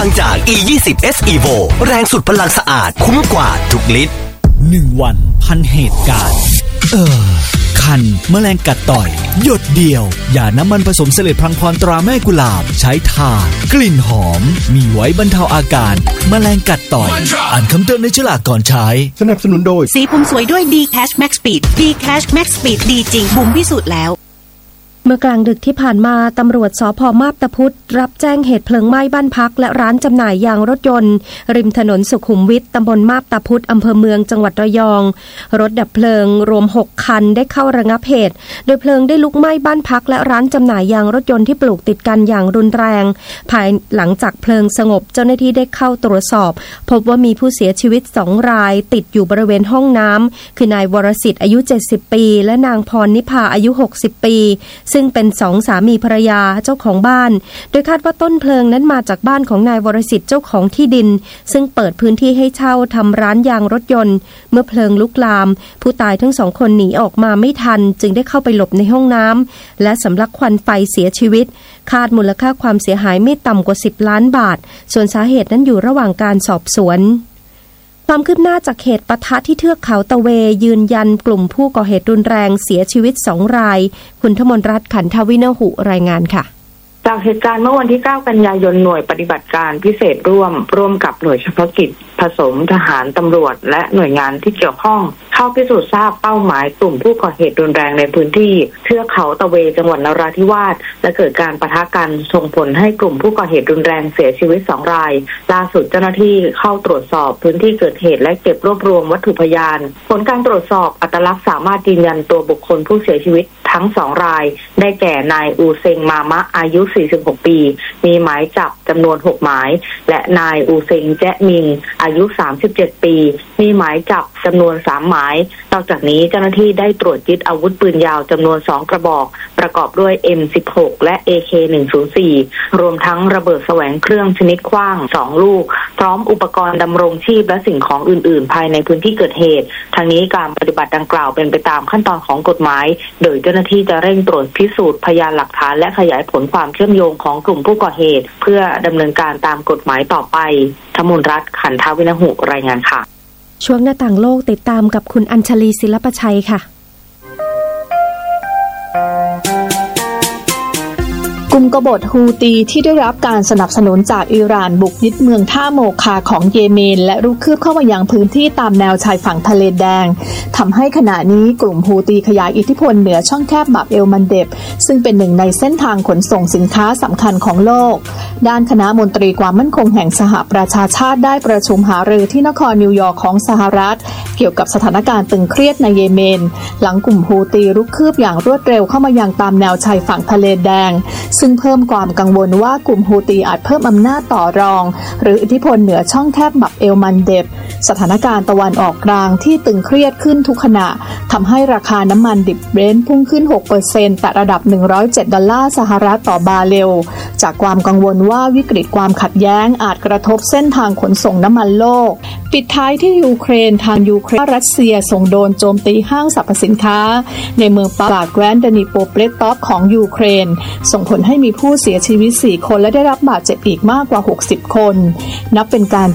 างจาก E20 S Evo แรงสุดพลังสะอาดคุ้มกว่าทุกลิตร 1 วันพันเหตุการณ์คันแมลงกัดต่อยหยดเดียวยาน้ำมันผสมเสลดพลังพรตราแม่กุหลาบใช้ทากลิ่นหอมมีไว้บรรเทาอาการแมลงกัดต่อยอ่านคำเตือนในฉลากก่อนใช้สนับสนุนโดยสีผมสวยด้วย D-Cash Max Speed D-Cash Max Speed ดีจริงบุ๋มพิสูจน์แล้วเมื่อกลางดึกที่ผ่านมาตำรวจสภ.มาบตาพุธรับแจ้งเหตุเพลิงไหม้บ้านพักและร้านจำหน่ายยางรถยนต์ริมถนนสุขุมวิทตำบลมาบตาพุธอำเภอเมืองจังหวัดระยองรถดับเพลิงรวม6คันได้เข้าระงับเหตุโดยเพลิงได้ลุกไหม้บ้านพักและร้านจำหน่ายยางรถยนต์ที่ปลูกติดกันอย่างรุนแรงภายหลังจากเพลิงสงบเจ้าหน้าที่ได้เข้าตรวจสอบพบว่ามีผู้เสียชีวิต2รายติดอยู่บริเวณห้องน้ำคือนายวรสิทธิ์อายุ70ปีและนางพรนิพาอายุ60ปีซึ่งเป็น2สามีภรรยาเจ้าของบ้านโดยคาดว่าต้นเพลิงนั้นมาจากบ้านของนายวรสิทธิ์เจ้าของที่ดินซึ่งเปิดพื้นที่ให้เช่าทำร้านยางรถยนต์เมื่อเพลิงลุกลามผู้ตายทั้ง2คนหนีออกมาไม่ทันจึงได้เข้าไปหลบในห้องน้ำและสำลักควันไฟเสียชีวิตคาดมูลค่าความเสียหายไม่ต่ำกว่า10 ล้านบาทส่วนสาเหตุนั้นอยู่ระหว่างการสอบสวนความคืบหน้าจากเหตุปะทะที่เทือกเขาตะเวยืนยันกลุ่มผู้ก่อเหตุรุนแรงเสียชีวิต2รายคุณธมนรัตน์ขันทวินหุรายงานค่ะจากเหตุการณ์เมื่อวันที่9 กันยายนหน่วยปฏิบัติการพิเศษร่วมกับหน่วยเฉพาะกิจผสมทหารตำรวจและหน่วยงานที่เกี่ยวข้องเข้าพิสูจน์ทราบเป้าหมายกลุ่มผู้ก่อเหตุรุนแรงในพื้นที่เทือกเขาตะเวจังหวัดนราธิวาสและเกิดการปะทะกันส่งผลให้กลุ่มผู้ก่อเหตุรุนแรงเสียชีวิต2รายล่าสุดเจ้าหน้าที่เข้าตรวจสอบพื้นที่เกิดเหตุและเก็บรวบรวมวัตถุพยานผลการตรวจสอบอัตลักษณ์สามารถยืนยันตัวบุคคลผู้เสียชีวิตทั้ง2รายได้แก่นายอูเซงมามะอายุ46ปีมีหมายจับจำนวน6หมายและนายอูเซงแจ๊มิงอายุ37ปีมีหมายจับจำนวน3หมายนอกจากนี้เจ้าหน้าที่ได้ตรวจยึดอาวุธปืนยาวจำนวน2กระบอกประกอบด้วย M16 และ AK104 รวมทั้งระเบิดแสวงเครื่องชนิดขว้าง2ลูกพร้อมอุปกรณ์ดำรงชีพและสิ่งของอื่นๆภายในพื้นที่เกิดเหตุทั้งนี้การปฏิบัติดังกล่าวเป็นไปตามขั้นตอนของกฎหมายโดยเจ้าหน้าที่จะเร่งตรวจพิสูจน์พยานหลักฐานและขยายผลความเชื่อมโยงของกลุ่มผู้ก่อเหตุเพื่อดำเนินการตามกฎหมายต่อไปธมนรัตน์ขันทวินหุรายงานค่ะช่วงหน้าต่างโลกติดตามกับคุณอัญชลีศิลปชัยค่ะกลุ่มกบฏฮูตีที่ได้รับการสนับสนุนจากอิหร่านบุกยึดเมืองท่าโมคาของเยเมนและรุกคืบเข้ามายังพื้นที่ตามแนวชายฝั่งทะเลแดงทำให้ขณะนี้กลุ่มฮูตีขยายอิทธิพลเหนือช่องแคบบับเอลมันเดบซึ่งเป็นหนึ่งในเส้นทางขนส่งสินค้าสำคัญของโลกด้านคณะมนตรีความมั่นคงแห่งสหประชาชาติได้ประชุมหารือที่นครนิวยอร์กของสหรัฐเกี่ยวกับสถานการณ์ตึงเครียดในเยเมนหลังกลุ่มฮูตีรุกคืบอย่างรวดเร็วเข้ามายังตามแนวชายฝั่งทะเลแดงซึ่งเพิ่มความกังวลว่ากลุ่มฮูตีอาจเพิ่มอำนาจต่อรองหรืออิทธิพลเหนือช่องแคบบับเอลมันเดบสถานการณ์ตะวันออกกลางที่ตึงเครียดขึ้นทุกขณะทำให้ราคาน้ำมันดิบเบรนท์พุ่งขึ้น 6% แต่ระดับ$107ต่อบาร์เรลจากความกังวลว่าวิกฤตความขัดแย้งอาจกระทบเส้นทางขนส่งน้ำมันโลกปิดท้ายที่ยูเครนทางยูเครนรัสเซียส่งโดรนโจมตีห้างสรรพสินค้าในเมืองปาแกรนดานิโปเปรตอฟของยูเครนส่งผลให้มีผู้เสียชีวิต4คนและได้รับบาดเจ็บอีกมากกว่า60คนนับเป็นการ